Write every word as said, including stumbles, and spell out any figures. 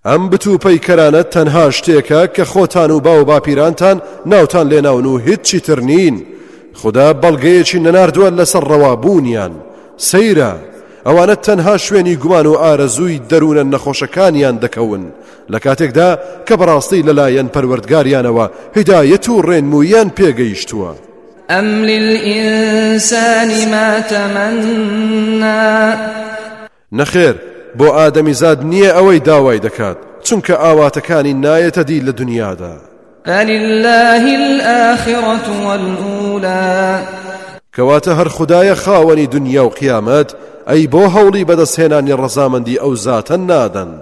ئەم بتوپەی کەرانەت تەنها شتێکە کە خۆتان و باو باپیرانتان ناوتان لێناون و هیچی تر نین. خدا بەڵگەیەکی نەناردووە لەسەر ڕەوابوونیان. سەیرە ئەوانە تەنها شوێنی گومان و ئارەزووی دەروونە نەخۆشەکانیان دەکەون لە کاتێکدا کە بەڕاستی لەلایەن پەروەردگاریانەوە هیدایەت و ڕێنموویان پێگەیشتووە. أم للإنسان ما تمنى نەخێر بۆ ئادەمیزاد نییە ئەوەی داوای دەکات چونکە ئاواتەکانی نایەتە دی لە دنیادا. فلله الآخرة والأولى کەواتە هەر خودایە خاوەنی دنیا و قیامەت ئەی بۆ هەوڵی بەدەستهێنانی ڕەزامەندی ئەو زاتە نادەن.